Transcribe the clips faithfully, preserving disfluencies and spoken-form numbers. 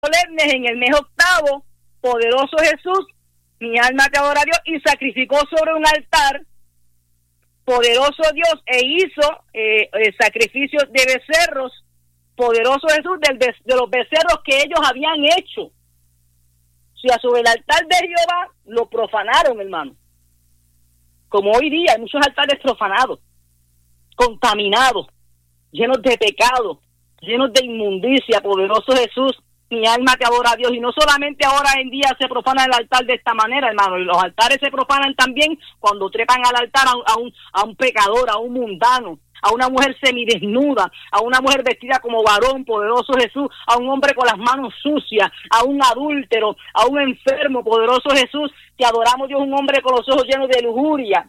solemnes en el mes octavo, poderoso Jesús, mi alma te adora a Dios, y sacrificó sobre un altar, poderoso Dios, e hizo eh, el sacrificio de becerros, poderoso Jesús, del, de, de los becerros que ellos habían hecho. O sea, sobre el altar de Jehová lo profanaron, hermano. Como hoy día hay muchos altares profanados, contaminados, llenos de pecado, llenos de inmundicia, poderoso Jesús. Mi alma te adora a Dios. Y no solamente ahora en día se profana el altar de esta manera, hermano. Y los altares se profanan también cuando trepan al altar a un, a un, a un pecador, a un mundano, a una mujer semidesnuda, a una mujer vestida como varón, poderoso Jesús, a un hombre con las manos sucias, a un adúltero, a un enfermo, poderoso Jesús. Te adoramos, Dios, un hombre con los ojos llenos de lujuria.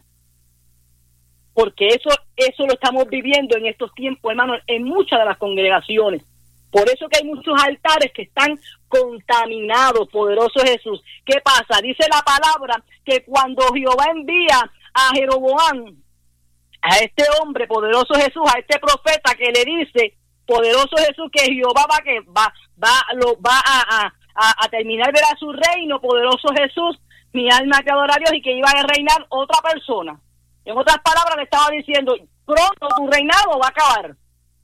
Porque eso, eso lo estamos viviendo en estos tiempos, hermano, en muchas de las congregaciones. Por eso que hay muchos altares que están contaminados, poderoso Jesús. ¿Qué pasa? Dice la palabra que cuando Jehová envía a Jeroboam, a este hombre, poderoso Jesús, a este profeta que le dice, poderoso Jesús, que Jehová va, que va, va, lo, va a, a, a terminar de dar su reino, poderoso Jesús, mi alma te adora a Dios, y que iba a reinar otra persona. En otras palabras, le estaba diciendo, pronto tu reinado va a acabar.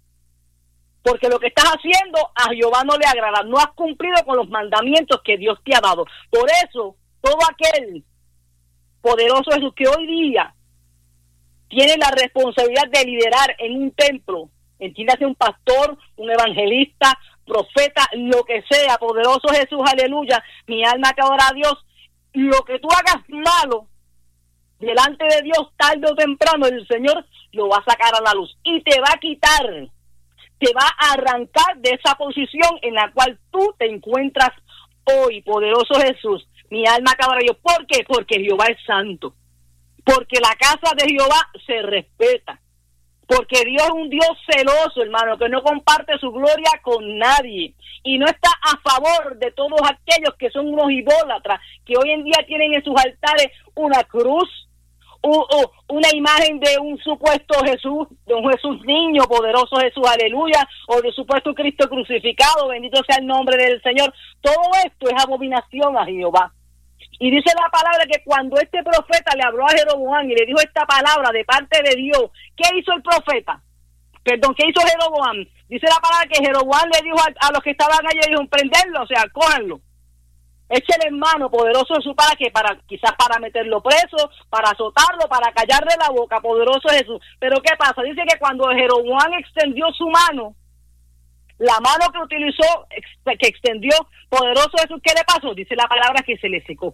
Porque lo que estás haciendo a Jehová no le agrada, no has cumplido con los mandamientos que Dios te ha dado. Por eso, todo aquel poderoso Jesús que hoy día tiene la responsabilidad de liderar en un templo, entiéndase, un pastor, un evangelista, profeta, lo que sea, poderoso Jesús, aleluya, mi alma te adora a Dios, lo que tú hagas malo delante de Dios, tarde o temprano, el Señor lo va a sacar a la luz y te va a quitar, te va a arrancar de esa posición en la cual tú te encuentras hoy, poderoso Jesús, mi alma te adora a Dios. ¿Por qué? Porque Jehová es santo, porque la casa de Jehová se respeta, porque Dios es un Dios celoso, hermano, que no comparte su gloria con nadie y no está a favor de todos aquellos que son unos idólatras, que hoy en día tienen en sus altares una cruz, u, u, una imagen de un supuesto Jesús, de un Jesús niño, poderoso Jesús, aleluya, o de supuesto Cristo crucificado, bendito sea el nombre del Señor. Todo esto es abominación a Jehová. Y dice la palabra que cuando este profeta le habló a Jeroboam y le dijo esta palabra de parte de Dios, ¿qué hizo el profeta? Perdón, ¿qué hizo Jeroboam? Dice la palabra que Jeroboam le dijo a, a los que estaban allí, le dijo, prenderlo, o sea, cójanlo. Échele en mano, poderoso Jesús, ¿para qué? Para, quizás para meterlo preso, para azotarlo, para callarle la boca, poderoso Jesús. Pero ¿qué pasa? Dice que cuando Jeroboam extendió su mano, la mano que utilizó, que extendió, poderoso Jesús, ¿qué le pasó? Dice la palabra que se le secó.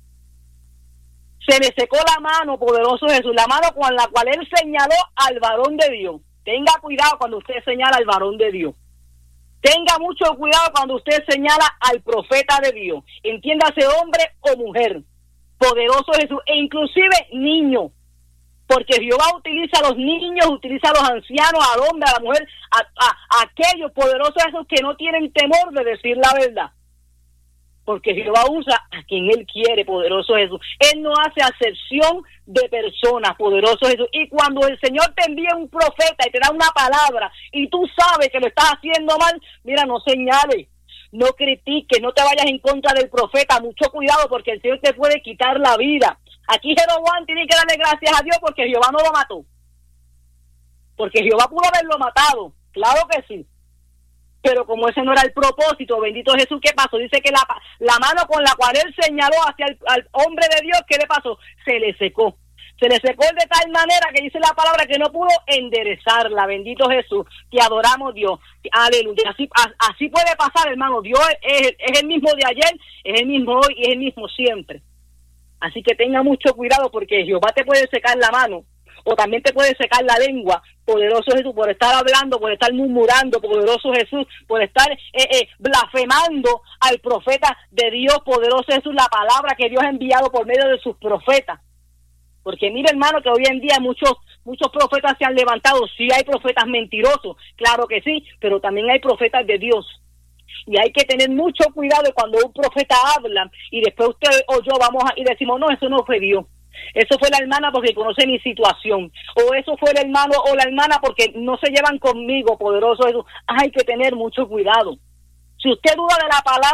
Se le secó la mano, poderoso Jesús, la mano con la cual él señaló al varón de Dios. Tenga cuidado cuando usted señala al varón de Dios. Tenga mucho cuidado cuando usted señala al profeta de Dios. Entiéndase, hombre o mujer, poderoso Jesús, e inclusive niño. Porque Jehová utiliza a los niños, utiliza a los ancianos, al hombre, a la mujer, a, a, a aquellos poderosos esos que no tienen temor de decir la verdad. Porque Jehová usa a quien Él quiere, poderoso Jesús. Él no hace acepción de personas, poderoso Jesús. Y cuando el Señor te envía un profeta y te da una palabra y tú sabes que lo estás haciendo mal, mira, no señales, no critiques, no te vayas en contra del profeta. Mucho cuidado porque el Señor te puede quitar la vida. Aquí Jeroboam tiene que darle gracias a Dios porque Jehová no lo mató. Porque Jehová pudo haberlo matado, claro que sí. Pero como ese no era el propósito, bendito Jesús, ¿qué pasó? Dice que la, la mano con la cual él señaló hacia el al hombre de Dios, ¿qué le pasó? Se le secó. Se le secó de tal manera que dice la palabra que no pudo enderezarla, bendito Jesús. Te adoramos, Dios. Aleluya. Así, así puede pasar, hermano. Dios es, es el mismo de ayer, es el mismo hoy y es el mismo siempre. Así que tenga mucho cuidado porque Jehová te puede secar la mano o también te puede secar la lengua, poderoso Jesús, por estar hablando, por estar murmurando, poderoso Jesús, por estar eh, eh, blasfemando al profeta de Dios, poderoso Jesús, la palabra que Dios ha enviado por medio de sus profetas. Porque mire, hermano, que hoy en día muchos muchos profetas se han levantado. Sí hay profetas mentirosos, claro que sí, pero también hay profetas de Dios. Y hay que tener mucho cuidado cuando un profeta habla y después usted o yo vamos a, y decimos, no, eso no fue Dios. Eso fue la hermana porque conoce mi situación. O eso fue el hermano o la hermana porque no se llevan conmigo, poderoso Jesús. Hay que tener mucho cuidado. Si usted duda de la palabra